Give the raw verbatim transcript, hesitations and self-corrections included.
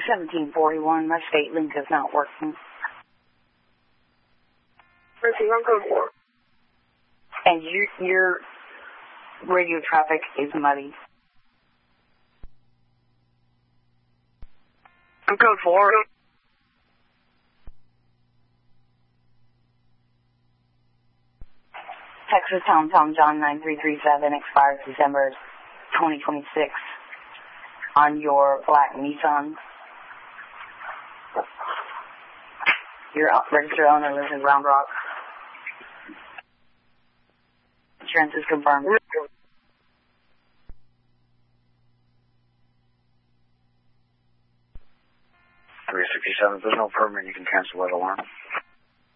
seventeen forty-one, my state link is not working. Receiving on code four. And your, your radio traffic is muddy. On code four. Texas Tom Tom John nine three three seven expires December twenty twenty-six on your black Nissan. Your registered owner lives in Round Rock. Insurance is confirmed. three sixty-seven, if there's no permit, you can cancel that alarm.